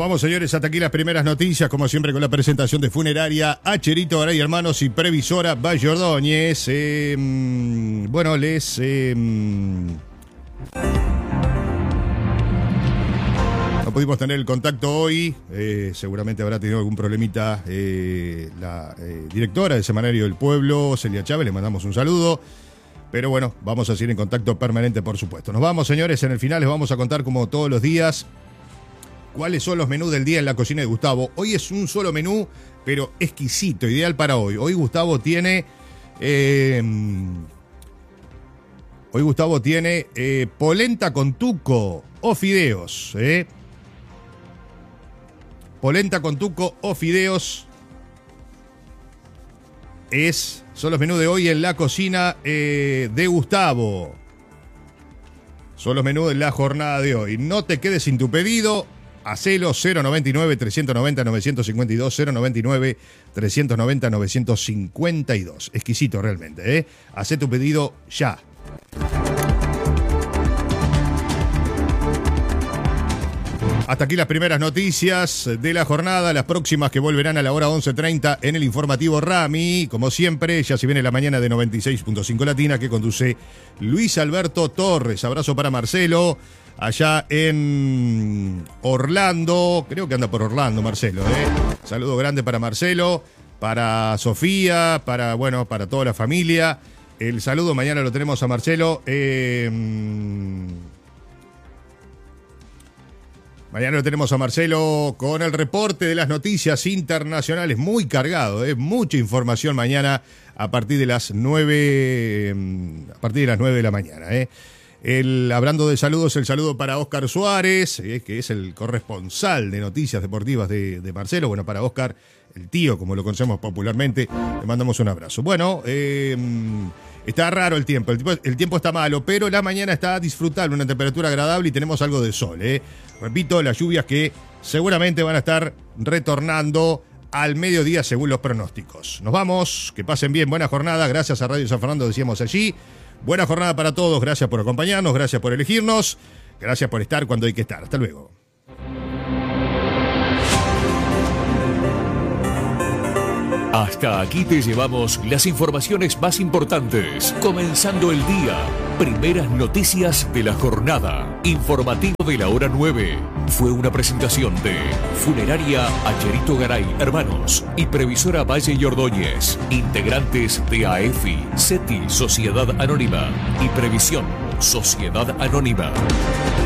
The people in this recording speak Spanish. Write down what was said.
vamos, señores, hasta aquí las primeras noticias, como siempre con la presentación de Funeraria Acherito Garay Hermanos y Previsora Valle Ordóñez. No pudimos tener el contacto hoy, seguramente habrá tenido algún problemita la directora del Semanario del Pueblo, Celia Chávez, le mandamos un saludo. Pero bueno, vamos a seguir en contacto permanente, por supuesto. Nos vamos, señores, en el final les vamos a contar, como todos los días, cuáles son los menús del día en la cocina de Gustavo. Hoy es un solo menú, pero exquisito, ideal para hoy. Hoy Gustavo tiene polenta con tuco o fideos. Polenta con tuco o fideos son los menús de hoy en la cocina de Gustavo. Son los menús de la jornada de hoy. No te quedes sin tu pedido. Hacelo 099-390-952, 099-390-952. Exquisito realmente, Hacé tu pedido ya. Hasta aquí las primeras noticias de la jornada, las próximas que volverán a la hora 11:30 en el informativo Rami. Como siempre, ya se viene la mañana de 96.5 Latina que conduce Luis Alberto Torres. Abrazo para Marcelo, allá en Orlando. Creo que anda por Orlando, Marcelo. Saludo grande para Marcelo, para Sofía, para toda la familia. El saludo mañana lo tenemos a Marcelo. Mañana lo tenemos a Marcelo con el reporte de las noticias internacionales, muy cargado, mucha información mañana a partir de las 9 de la mañana. Hablando de saludos, el saludo para Óscar Suárez, que es el corresponsal de noticias deportivas de Marcelo. Bueno, para Óscar, el tío, como lo conocemos popularmente, le mandamos un abrazo. Bueno, está raro el tiempo está malo, pero la mañana está disfrutable, una temperatura agradable y tenemos algo de sol. Repito, las lluvias que seguramente van a estar retornando al mediodía según los pronósticos. Nos vamos, que pasen bien, buena jornada, gracias a Radio San Fernando, decíamos allí. Buena jornada para todos, gracias por acompañarnos, gracias por elegirnos, gracias por estar cuando hay que estar. Hasta luego. Hasta aquí te llevamos las informaciones más importantes. Comenzando el día. Primeras noticias de la jornada. Informativo de la hora 9. Fue una presentación de Funeraria Acherito Garay Hermanos y Previsora Valle y Ordóñez. Integrantes de AEFI, CETI Sociedad Anónima y Previsión Sociedad Anónima.